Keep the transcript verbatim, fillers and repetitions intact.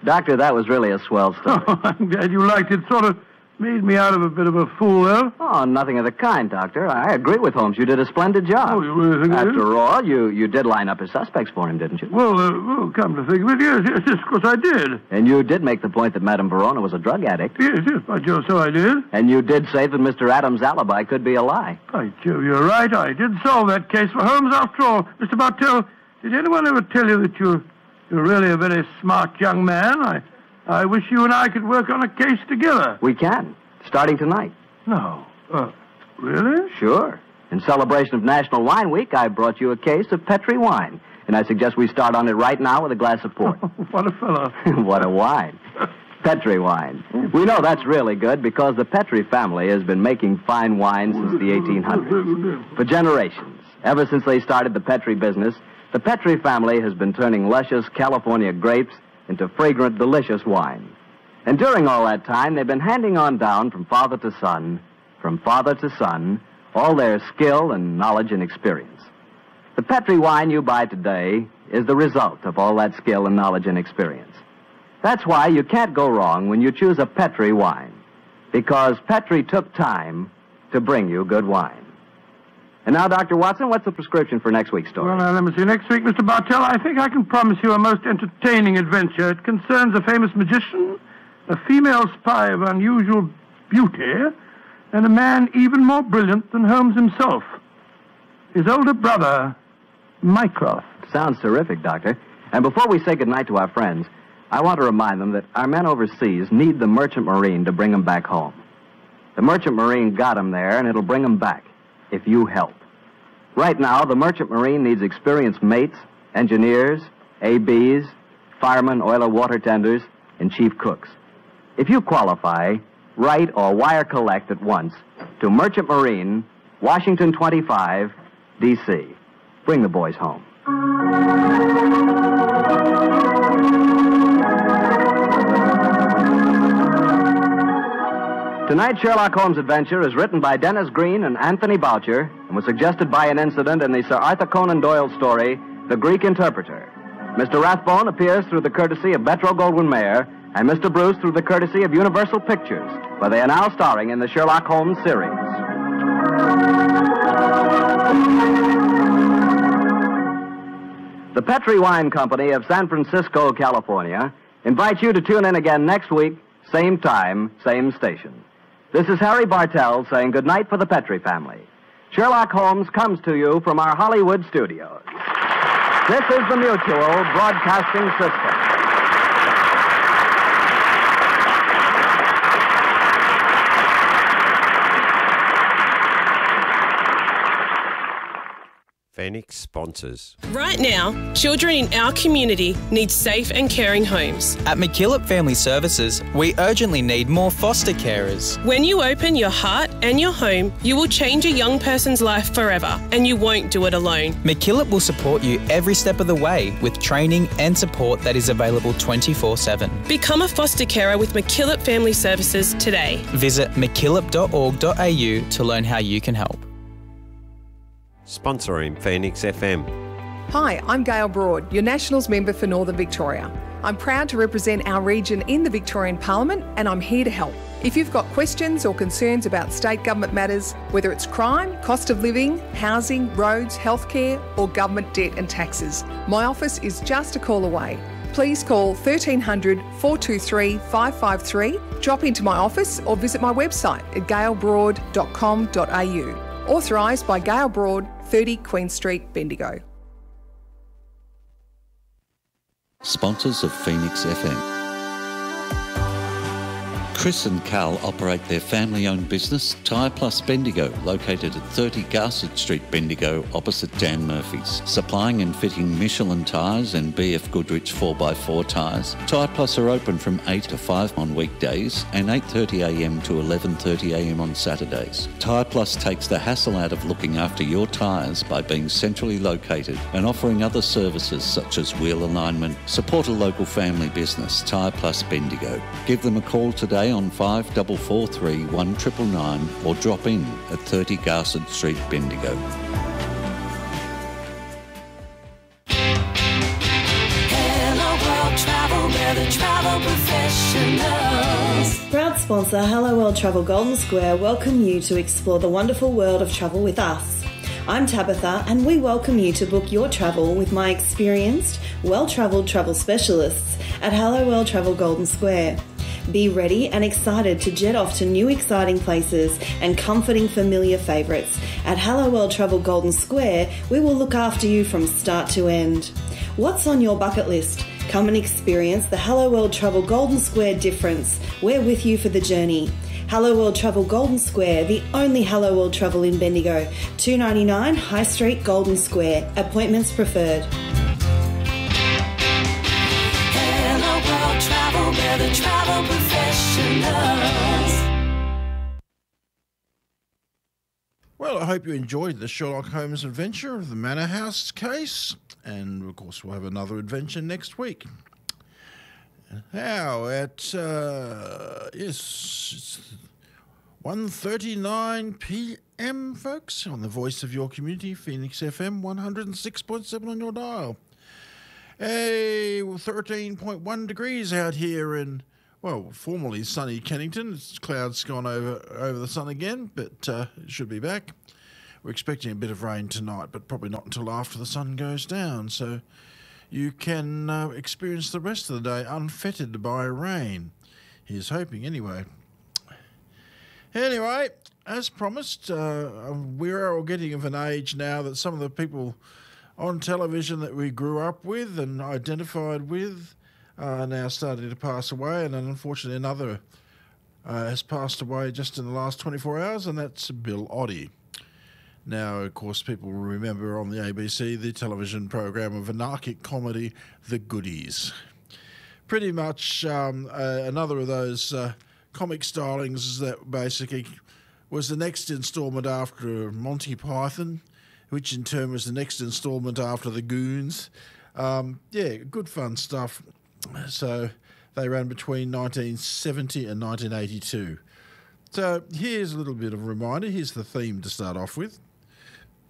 Doctor, that was really a swell story. Oh, I'm glad you liked it. Sort of made me out of a bit of a fool, though. Oh, nothing of the kind, Doctor. I agree with Holmes. You did a splendid job. Oh, you really think I did? After all, you, you did line up his suspects for him, didn't you? Well, uh, well, come to think of it, yes, yes, yes, of course I did. And you did make the point that Madame Verona was a drug addict. Yes, yes, by Jove, so I did. And you did say that Mister Adams' alibi could be a lie. By Jove, you're right. I did solve that case for Holmes after all. Mister Bartell, did anyone ever tell you that you're, you're really a very smart young man? I, I wish you and I could work on a case together. We can. Starting tonight. No. Uh, really? Sure. In celebration of National Wine Week, I brought you a case of Petri wine. And I suggest we start on it right now with a glass of port. What a fellow. What a wine. Petri wine. We know that's really good because the Petri family has been making fine wine since the eighteen hundreds. For generations. Ever since they started the Petri business, the Petri family has been turning luscious California grapes into fragrant, delicious wine. And during all that time, they've been handing on down from father to son, from father to son, all their skill and knowledge and experience. The Petri wine you buy today is the result of all that skill and knowledge and experience. That's why you can't go wrong when you choose a Petri wine, because Petri took time to bring you good wine. And now, Doctor Watson, what's the prescription for next week's story? Well, now, let me see. Next week, Mister Bartell, I think I can promise you a most entertaining adventure. It concerns a famous magician, a female spy of unusual beauty, and a man even more brilliant than Holmes himself. His older brother, Mycroft. Sounds terrific, Doctor. And before we say goodnight to our friends, I want to remind them that our men overseas need the Merchant Marine to bring them back home. The Merchant Marine got them there, and it'll bring them back, if you help. Right now, the Merchant Marine needs experienced mates, engineers, A Bs, firemen, oiler water tenders, and chief cooks. If you qualify, write or wire collect at once to Merchant Marine, Washington twenty-five, D C Bring the boys home. Tonight's Sherlock Holmes adventure is written by Dennis Green and Anthony Boucher and was suggested by an incident in the Sir Arthur Conan Doyle story, The Greek Interpreter. Mister Rathbone appears through the courtesy of Metro-Goldwyn-Mayer and Mister Bruce through the courtesy of Universal Pictures, where they are now starring in the Sherlock Holmes series. The Petri Wine Company of San Francisco, California, invites you to tune in again next week, same time, same station. This is Harry Bartell saying goodnight for the Petri family. Sherlock Holmes comes to you from our Hollywood studios. This is the Mutual Broadcasting System. Phoenix sponsors. Right now, children in our community need safe and caring homes. At McKillop Family Services, we urgently need more foster carers. When you open your heart and your home, you will change a young person's life forever, and you won't do it alone. McKillop will support you every step of the way with training and support that is available twenty-four seven. Become a foster carer with McKillop Family Services today. Visit mckillop dot org dot a u to learn how you can help. Sponsoring Phoenix F M. Hi, I'm Gail Broad, your Nationals member for Northern Victoria. I'm proud to represent our region in the Victorian Parliament, and I'm here to help. If you've got questions or concerns about state government matters, whether it's crime, cost of living, housing, roads, healthcare, or government debt and taxes, my office is just a call away. Please call thirteen hundred, four two three, five five three, drop into my office or visit my website at gail broad dot com dot a u. Authorised by Gail Broad, thirty Queen Street, Bendigo. Sponsors of Phoenix F M. Chris and Carl operate their family-owned business, Tyre Plus Bendigo, located at thirty Garsett Street, Bendigo, opposite Dan Murphy's. Supplying and fitting Michelin tyres and B F Goodrich four by four tyres. Tyre Plus are open from eight to five on weekdays and eight thirty a m to eleven thirty a m on Saturdays. Tyre Plus takes the hassle out of looking after your tyres by being centrally located and offering other services such as wheel alignment. Support a local family business, Tyre Plus Bendigo. Give them a call today on five four four three, one nine nine nine or drop in at thirty Garsett Street, Bendigo. Hello World Travel, where the the travel professionals. Proud sponsor Hello World Travel Golden Square welcome you to explore the wonderful world of travel with us. I'm Tabitha and we welcome you to book your travel with my experienced, well-travelled travel specialists at Hello World Travel Golden Square. Be ready and excited to jet off to new exciting places and comforting familiar favourites. At Hello World Travel Golden Square, we will look after you from start to end. What's on your bucket list? Come and experience the Hello World Travel Golden Square difference. We're with you for the journey. Hello World Travel Golden Square, the only Hello World Travel in Bendigo. two ninety-nine High Street, Golden Square. Appointments preferred. Hello World Travel, we're the travel professionals. Well, I hope you enjoyed the Sherlock Holmes adventure of the Manor House case. And, of course, we'll have another adventure next week. Now, at, uh, yes, it's one thirty-nine p.m., folks, on the voice of your community, Phoenix F M, one oh six point seven on your dial. Hey, well, thirteen point one degrees out here in, well, formerly sunny Kennington. It's clouds gone over over the sun again, but uh, it should be back. We're expecting a bit of rain tonight, but probably not until after the sun goes down. So you can uh, experience the rest of the day unfettered by rain. Here's hoping, anyway. Anyway, as promised, uh, we're all getting of an age now that some of the people on television that we grew up with and identified with are now starting to pass away, and unfortunately another uh, has passed away just in the last twenty-four hours, and that's Bill Oddie. Now, of course, people will remember on the A B C the television program of anarchic comedy, The Goodies. Pretty much um, uh, another of those uh, comic stylings that basically was the next instalment after Monty Python, which in turn was the next instalment after The Goons. Um, yeah, good fun stuff. So they ran between nineteen seventy and nineteen eighty-two. So here's a little bit of a reminder. Here's the theme to start off with.